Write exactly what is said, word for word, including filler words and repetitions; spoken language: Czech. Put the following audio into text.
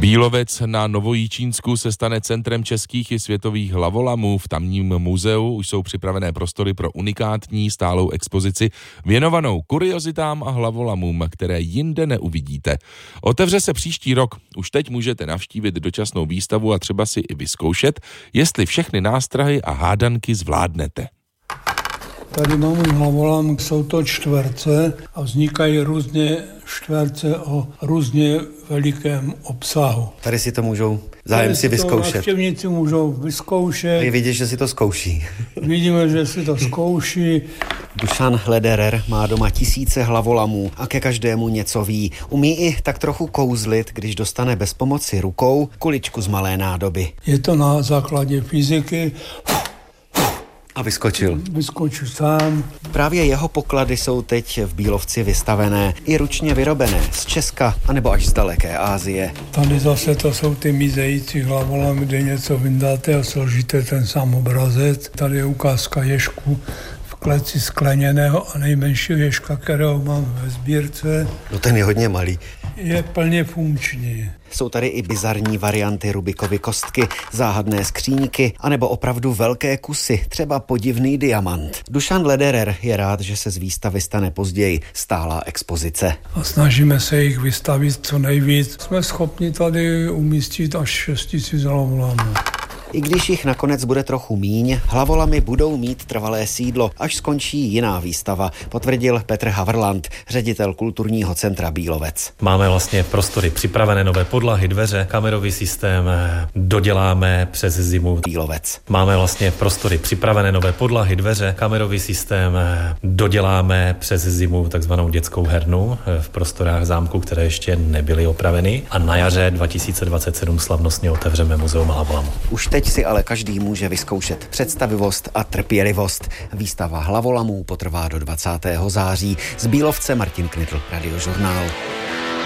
Bílovec na Novojičínsku se stane centrem českých i světových hlavolamů. V tamním muzeu už jsou připravené prostory pro unikátní stálou expozici věnovanou kuriozitám a hlavolamům, které jinde neuvidíte. Otevře se příští rok. Už teď můžete navštívit dočasnou výstavu a třeba si i vyzkoušet, jestli všechny nástrahy a hádanky zvládnete. Tady mám hlavolam, jsou to čtverce a vznikají různě čtverce o různě velikém obsahu. Tady si to můžou zájemci vyzkoušet. Návštěvníci můžou vyzkoušet. Je vidět, že si to zkouší. Vidíme, že si to zkouší. Dušan Lederer má doma tisíce hlavolamů a ke každému něco ví. Umí i tak trochu kouzlit, když dostane bez pomoci rukou kuličku z malé nádoby. Je to na základě fyziky. A vyskočil. Vyskočil sám. Právě jeho poklady jsou teď v Bílovci vystavené, i ručně vyrobené z Česka anebo až z daleké Asie. Tady zase to jsou ty mizející hlavolamy, kde něco vyndáte a složíte ten sám obrazec. Tady je ukázka ježku v kleci skleněného a nejmenšího ježka, kterého mám ve sbírce. No ten je hodně malý. Je plně funkční. Jsou tady i bizarní varianty Rubikovy kostky, záhadné skříňky, anebo opravdu velké kusy, třeba podivný diamant. Dušan Lederer je rád, že se z výstavy stane později stálá expozice. A snažíme se jich vystavit co nejvíc. Jsme schopni tady umístit až šest tisíc hlavolamů. I když jich nakonec bude trochu míň, hlavolamy budou mít trvalé sídlo, až skončí jiná výstava, potvrdil Petr Havrland, ředitel kulturního centra Bílovec. Máme vlastně prostory připravené, nové podlahy, dveře, kamerový systém, doděláme přes zimu. Bílovec. Máme vlastně prostory připravené, nové podlahy, dveře, kamerový systém, doděláme přes zimu takzvanou dětskou hernu v prostorách zámku, které ještě nebyly opraveny, a na jaře dva tisíce dvacet sedm slavnostně otevřeme muzeum hlavolamů. Už teď si ale každý může vyzkoušet představivost a trpělivost. Výstava hlavolamů potrvá do dvacátého září. Z Bílovce Martin Knitl, Radiožurnál.